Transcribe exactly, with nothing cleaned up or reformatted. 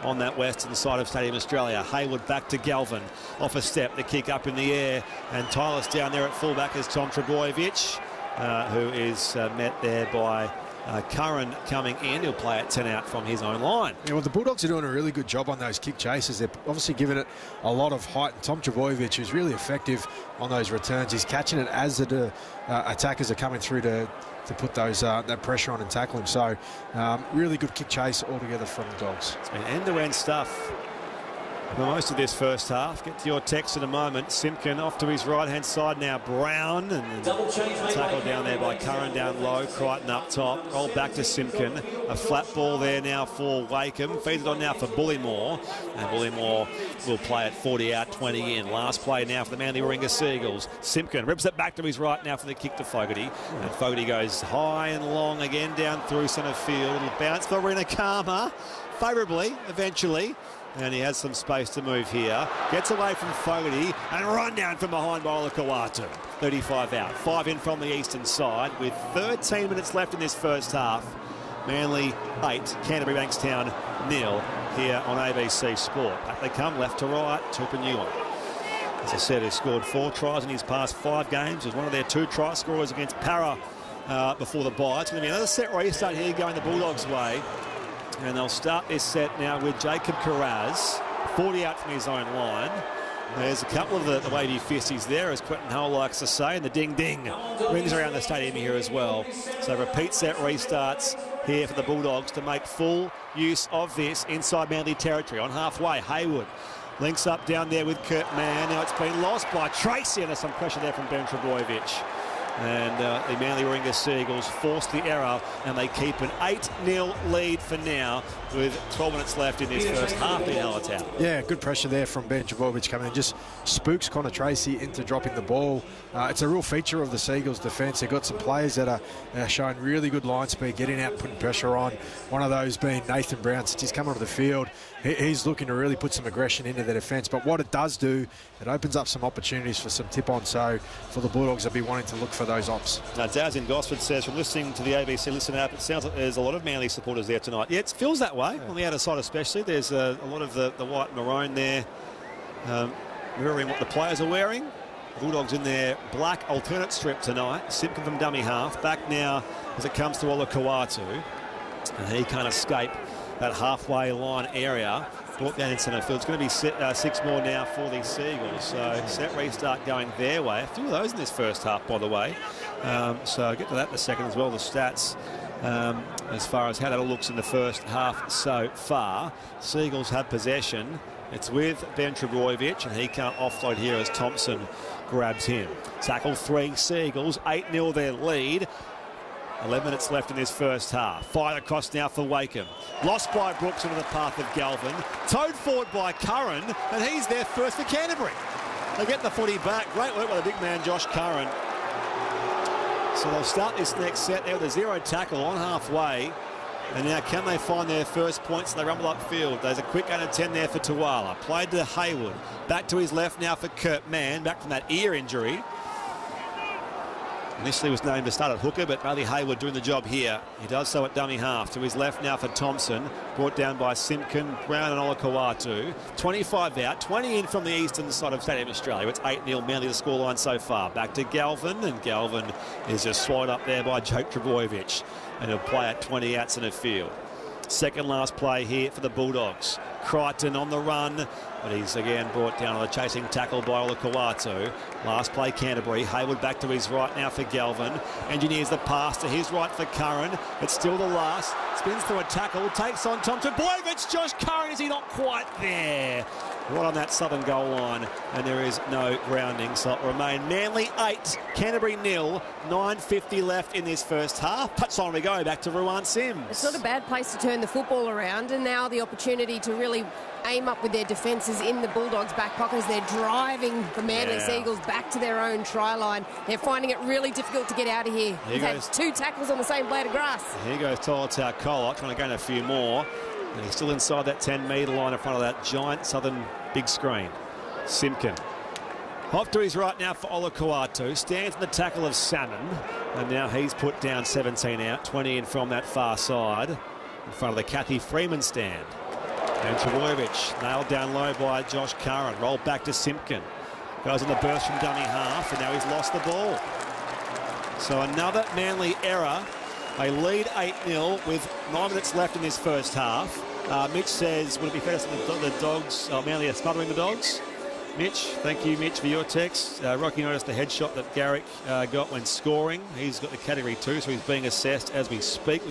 on that western side of Stadium Australia. Hayward back to Galvin. Off a step, the kick up in the air. And Tyler's down there at fullback is Tom Trbojevic, uh, who is uh, met there by Uh, Curran coming in. He'll play at ten out from his own line. Yeah, well, the Bulldogs are doing a really good job on those kick chases. They're obviously giving it a lot of height. And Tom Trbojevic is really effective on those returns. He's catching it as the uh, attackers are coming through to to put those uh, that pressure on and tackle him. So um, really good kick chase altogether from the Dogs. It's been end-to-end stuff for most of this first half. Get to your text in a moment. Simpkin off to his right-hand side now. Brown and tackle down there by Curran down low. Crichton up top. Roll back to Simpkin. A flat ball there now for Wakeham. Feeds it on now for Bullymore. And Bullymore will play at forty out, twenty in. Last play now for the Manly Warringah Seagulls. Simpkin rips it back to his right now for the kick to Fogarty. And Fogarty goes high and long again down through centre field. It'll bounce for Rinakama favourably eventually. And he has some space to move here. Gets away from Fogarty and run down from behind by Olakau'atu. thirty-five out. Five in from the eastern side with thirteen minutes left in this first half. Manly eight, Canterbury Bankstown nil here on A B C Sport. Back they come left to right. Tupouniua, as I said, has scored four tries in his past five games. He was one of their two try scorers against Para uh, before the bye. It's going to be another set restart here going the Bulldogs' way. And they'll start this set now with Jacob Carraz, forty out from his own line. There's a couple of the, the wavy fisties there, as Quentin Hull likes to say, and the ding-ding rings around the stadium here as well. So repeat set restarts here for the Bulldogs to make full use of this inside Manly territory. On halfway, Hayward links up down there with Kurt Mann. Now it's been lost by Tracy, and there's some pressure there from Ben Trbojevic. And uh, the Manly Warringah Seagulls force the error, and they keep an eight nil lead for now with twelve minutes left in this first half in Allentown. Yeah, good pressure there from Ben Trbojevic coming in. Just spooks Connor Tracy into dropping the ball. Uh, it's a real feature of the Seagulls' defence. They've got some players that are uh, showing really good line speed, getting out, putting pressure on. One of those being Nathan Brown. Since he's come onto the field, he, he's looking to really put some aggression into the defence. But what it does do, it opens up some opportunities for some tip-on. So for the Bulldogs, they'll be wanting to look for those ops. Now, Daz in Gosford says, from listening to the A B C Listen app, it sounds like there's a lot of Manly supporters there tonight. Yeah, it feels that way, yeah. On the outer side especially. There's a, a lot of the, the white and maroon there, um, mirroring what the players are wearing. The Bulldogs in their black alternate strip tonight. Simpkin from dummy half. Back now as it comes to Olakau'atu. And he can't escape that halfway line area. Brought down in centre field. It's going to be set, uh, six more now for the Seagulls. So set restart going their way. A few of those in this first half, by the way. Um, so I'll get to that in a second as well, the stats, um, as far as how that all looks in the first half so far. Seagulls have possession. It's with Ben Trbojevic, and he can't offload here as Thompson grabs him. Tackle three Seagulls, eight nil their lead. eleven minutes left in this first half. Fired across now for Wakeham. Lost by Brooks into the path of Galvin. Towed forward by Curran, and he's there first for Canterbury. They get the footy back. Great work by the big man, Josh Curran. So they'll start this next set there with a zero tackle on halfway. And now can they find their first points? They rumble upfield. There's a quick under ten there for Tuala. Played to Hayward. Back to his left now for Kurt Mann. Back from that ear injury. Initially was named to start at hooker, but Bailey Hayward doing the job here. He does so at dummy half. To his left now for Thompson. Brought down by Simpkin, Brown and Olakau'atu. twenty-five out, twenty in from the eastern side of Stadium Australia. It's eight nil Manly the scoreline so far. Back to Galvin, and Galvin is just swallowed up there by Jake Trbojevic. And he'll play at twenty outs in the field. Second last play here for the Bulldogs. Crichton on the run, but he's again brought down on a chasing tackle by Olakau'atu. Last play Canterbury. Hayward back to his right now for Galvin. Engineers the pass to his right for Curran. It's still the last. Spins through a tackle. Takes on Tom Trbojevic. Josh Curran, is he not quite there? Right on that southern goal line, and there is no grounding, so it'll remain Manly eight, Canterbury nil, nine fifty left in this first half. Touch on we go, back to Ruan Sims. It's not a bad place to turn the football around, and now the opportunity to really aim up with their defences in the Bulldogs' back pocket as they're driving the Manly yeah. Seagulls back to their own try line. They're finding it really difficult to get out of here. They've had two tackles on the same blade of grass. Here goes Tolotau Kolok, trying to gain a few more. And he's still inside that ten metre line in front of that giant southern big screen. Simpkin. Off to his right now for Olakau'atu. Stands in the tackle of Salmon. And now he's put down seventeen out. twenty in from that far side. In front of the Kathy Freeman stand. And Trbojevic nailed down low by Josh Curran. Rolled back to Simpkin. Goes on the burst from dummy half, and now he's lost the ball. So another Manly error. They lead eight nil with nine minutes left in this first half. Uh, Mitch says, would it be fair to say the, the Dogs, uh, Manly are smothering the Dogs? Mitch, thank you, Mitch, for your text. Uh, Rocky noticed the headshot that Garrick uh, got when scoring. He's got the category two, so he's being assessed as we speak.